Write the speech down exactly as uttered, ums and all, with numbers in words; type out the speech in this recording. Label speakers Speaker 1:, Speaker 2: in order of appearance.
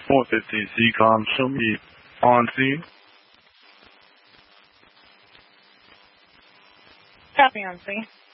Speaker 1: four fifty C COM, show me on scene.
Speaker 2: Copy on scene.